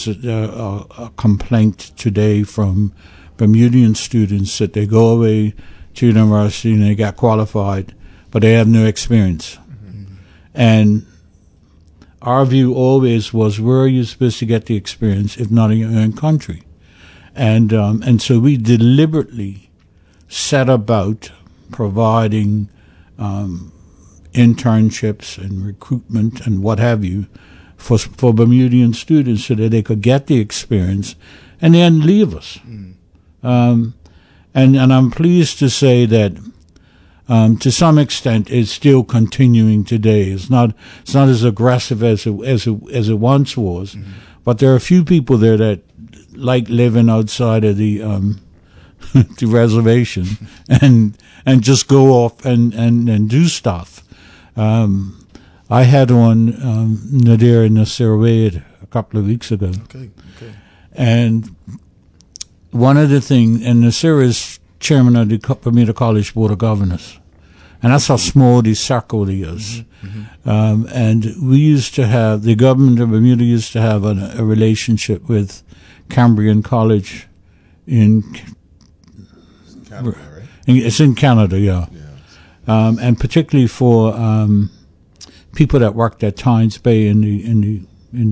there's a complaint today from Bermudian students that they go away to university and they got qualified, but they have no experience. And our view always was, where are you supposed to get the experience if not in your own country? And so we deliberately set about providing internships and recruitment and what have you for Bermudian students so that they could get the experience and then leave us. And I'm pleased to say that to some extent it's still continuing today. It's not as aggressive as it once was, but there are a few people there that like living outside of the the reservation and just go off and do stuff. I had on Nadir Nasir Wade a couple of weeks ago. Okay. And one of the things, and Nasir is chairman of the Bermuda College Board of Governors. And that's how small the circle is. And we used to have, the government of Bermuda used to have a relationship with Cambrian College in Canada, right? It's in Canada, yeah. And particularly for people that worked at Tynes Bay in the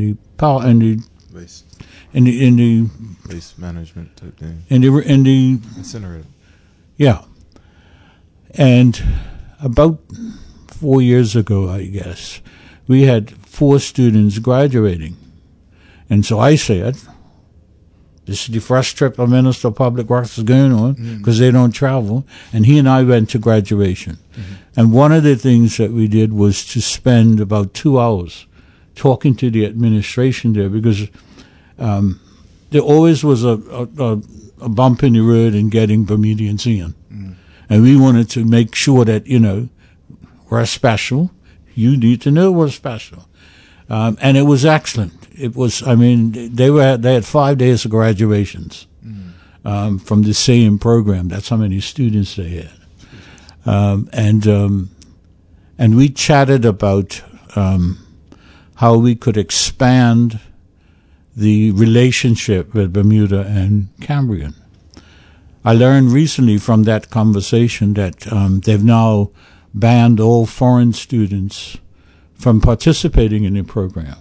Waste management type thing. in the Incinerator. Yeah. And about 4 years ago, I guess, we had 4 students graduating. And so I said, this is the first trip a Minister of Public Works is going on because they don't travel. And he and I went to graduation. And one of the things that we did was to spend about 2 hours talking to the administration there because there always was a bump in the road in getting Bermudians in. And we wanted to make sure that, we're special. You need to know we're special. And it was excellent. It was, they had 5 days of graduations from the same program. That's how many students they had. And we chatted about how we could expand the relationship with Bermuda and Cambrian. I learned recently from that conversation that they've now banned all foreign students from participating in the program.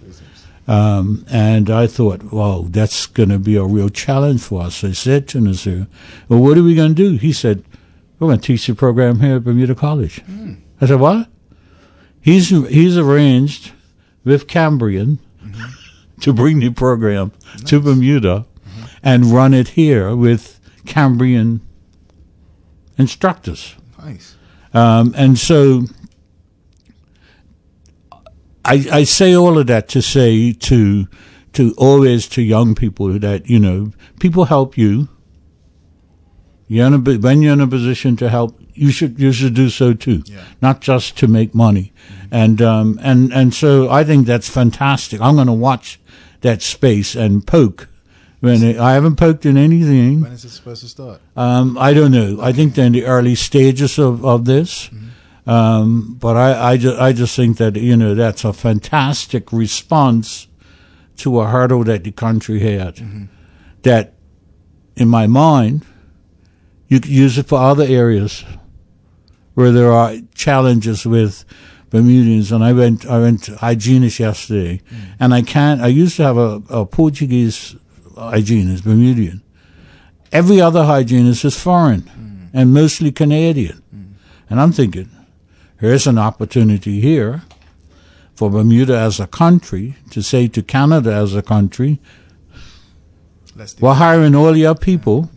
And I thought, wow, that's going to be a real challenge for us. I said to Nasir, well, what are we going to do? He said, we're going to teach the program here at Bermuda College. I said, what? He's arranged with Cambrian to bring the program to Bermuda and run it here with Cambrian instructors. Nice. And so I say all of that to say to always to young people that, people help you. When you're in a position to help, you should do so too, not just to make money. And so I think that's fantastic. I'm going to watch that space and poke. I haven't poked in anything. When is it supposed to start? I don't know. I think they're in the early stages of this. But I just think that, that's a fantastic response to a hurdle that the country had. That, in my mind, you could use it for other areas where there are challenges with Bermudians. And I went to hygienist yesterday, and I used to have a Portuguese hygienist, Bermudian. Every other hygienist is foreign and mostly Canadian. And I'm thinking, here's an opportunity here for Bermuda as a country to say to Canada as a country, we're hiring all your people.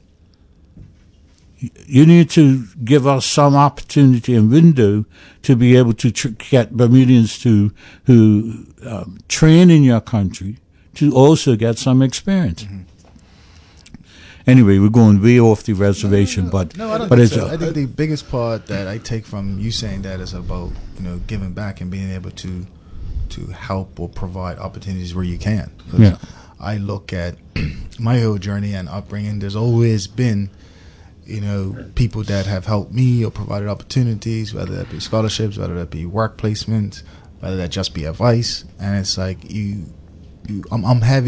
You need to give us some opportunity and window to be able to get Bermudians who train in your country to also get some experience. Anyway, we're going way off the reservation, but I don't but think it's so. I think the biggest part that I take from you saying that is about giving back and being able to help or provide opportunities where you can. I look at my whole journey and upbringing. There's always been people that have helped me or provided opportunities, whether that be scholarships, whether that be work placements, whether that just be advice. And it's like I'm heavy